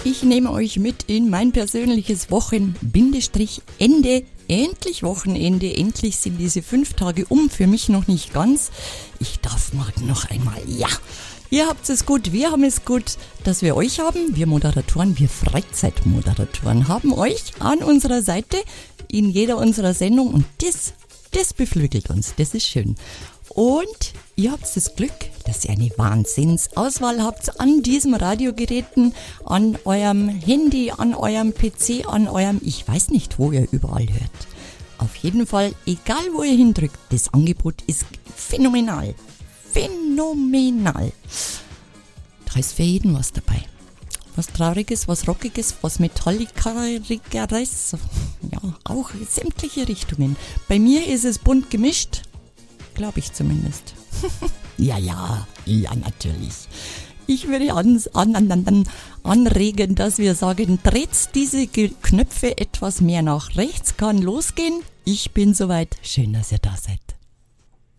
Ich nehme euch mit in mein persönliches Ende. Endlich Wochenende, endlich sind diese 5 Tage für mich noch nicht ganz. Ich darf morgen noch einmal, ja. Ihr habt es gut, wir haben es gut, dass wir euch haben. Wir Moderatoren, wir Freizeitmoderatoren haben euch an unserer Seite in jeder unserer Sendung und das beflügelt uns, das ist schön. Und ihr habt das Glück, dass ihr eine Wahnsinnsauswahl habt an diesen Radiogeräten, an eurem Handy, an eurem PC, an eurem, ich weiß nicht, wo ihr überall hört. Auf jeden Fall, egal wo ihr hindrückt, das Angebot ist phänomenal. Phänomenal. Da ist für jeden was dabei. Was Trauriges, was Rockiges, was Metallicares, ja, auch sämtliche Richtungen. Bei mir ist es bunt gemischt, glaube ich zumindest. Ja, natürlich. Ich würde anregen, dass wir sagen, dreht diese Knöpfe etwas mehr nach rechts, kann losgehen. Ich bin soweit. Schön, dass ihr da seid.